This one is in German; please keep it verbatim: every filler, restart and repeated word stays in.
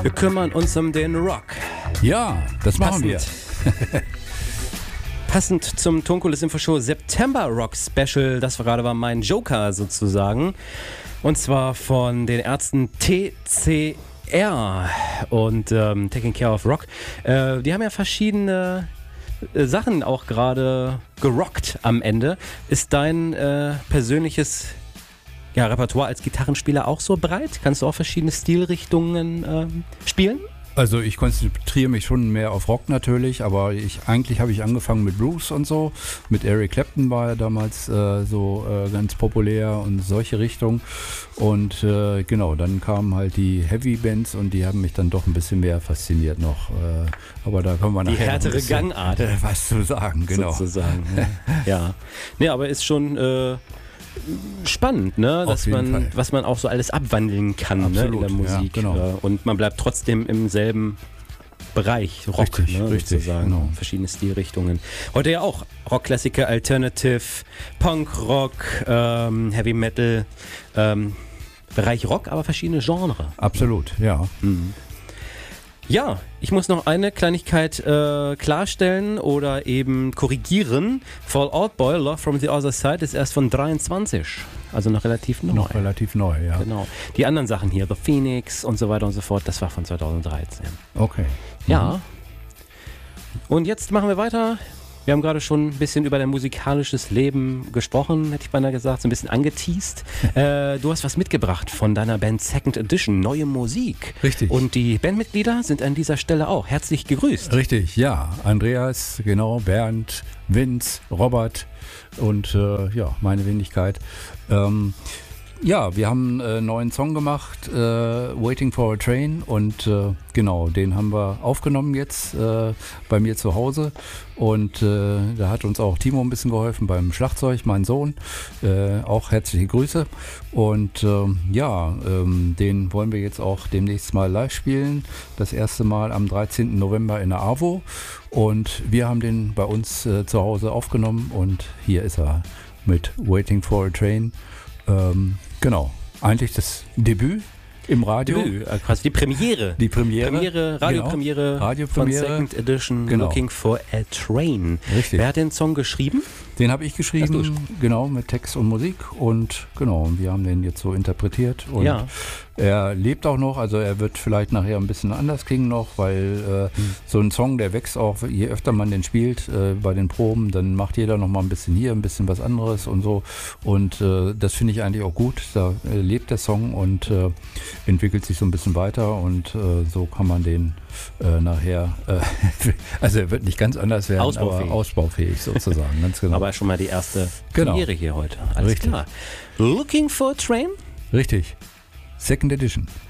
Wir kümmern uns um den Rock. Ja, das machen Passend. wir. Passend zum Tonkulis-Info-Show September Rock Special, das gerade war mein Joker sozusagen. Und zwar von den Ärzten T C R und ähm, Taking Care of Rock. Äh, die haben ja verschiedene äh, Sachen auch gerade gerockt am Ende. Ist dein äh, persönliches ja, Repertoire als Gitarrenspieler auch so breit? Kannst du auch verschiedene Stilrichtungen ähm, spielen? Also ich konzentriere mich schon mehr auf Rock natürlich, aber ich eigentlich habe ich angefangen mit Blues und so. Mit Eric Clapton war er damals äh, so äh, ganz populär und solche Richtungen. Und äh, genau, dann kamen halt die Heavy Bands und die haben mich dann doch ein bisschen mehr fasziniert noch. Äh, aber da können wir nachher Die härtere noch ein bisschen, Gangart. äh, was zu sagen, genau. Sozusagen. Ja. ja. Nee, aber ist schon äh, spannend, ne? Dass jeden man, Fall. was man auch so alles abwandeln kann, ne? In der Musik. Ja, genau. Äh, Und man bleibt trotzdem im selben Bereich, Rock, Richtig, ne, richtig, sozusagen. genau. Verschiedene Stilrichtungen. Heute ja auch Rockklassiker, Alternative, Punkrock, ähm, Heavy Metal, ähm, Bereich Rock, aber verschiedene Genres. Absolut, ja. Mhm. Ja, ich muss noch eine Kleinigkeit äh, klarstellen oder eben korrigieren. Fall Out Boy, Love from the Other Side ist erst von dreiundzwanzig, also noch relativ neu. Noch relativ neu, ja. Genau. Die anderen Sachen hier, The Phoenix und so weiter und so fort, das war von zweitausenddreizehn. Okay. Ja. Und jetzt machen wir weiter. Wir haben gerade schon ein bisschen über dein musikalisches Leben gesprochen, hätte ich beinahe gesagt, so ein bisschen angeteast. äh, du hast was mitgebracht von deiner Band Second Edition, neue Musik. Richtig. Und die Bandmitglieder sind an dieser Stelle auch herzlich gegrüßt. Richtig, ja. Andreas, genau, Bernd, Vince, Robert und äh, ja, meine Wenigkeit. Ähm, ja, wir haben einen neuen Song gemacht, äh, Waiting for a Train, und äh, genau, den haben wir aufgenommen jetzt äh, bei mir zu Hause, und äh, da hat uns auch Timo ein bisschen geholfen beim Schlagzeug, mein Sohn, äh, auch herzliche Grüße, und ähm, ja, ähm, den wollen wir jetzt auch demnächst mal live spielen, das erste Mal am dreizehnten November in der AWO, und wir haben den bei uns äh, zu Hause aufgenommen, und hier ist er mit Waiting for a Train. Ähm, genau, eigentlich das Debüt im Radio. Debüt, äh, quasi die Premiere. Die Premiere. Premiere, Radiopremiere Genau. Radiopremiere. von Second Edition, Genau. Looking for a Train. Richtig. Wer hat den Song geschrieben? Den habe ich geschrieben, Hast du genau, mit Text und Musik, und genau, und wir haben den jetzt so interpretiert, und Ja. er lebt auch noch, also er wird vielleicht nachher ein bisschen anders klingen noch, weil äh, Hm. so ein Song, der wächst auch, je öfter man den spielt äh, bei den Proben, dann macht jeder noch mal ein bisschen hier, ein bisschen was anderes und so, und äh, das finde ich eigentlich auch gut, da äh, lebt der Song und äh, entwickelt sich so ein bisschen weiter, und äh, so kann man den äh, nachher, äh, also er wird nicht ganz anders werden, Ausbaufähig. aber ausbaufähig sozusagen, ganz genau. Aber schon mal die erste Genau. Premiere hier heute. Alles Richtig. klar. Looking for a Train? Richtig. Second Edition.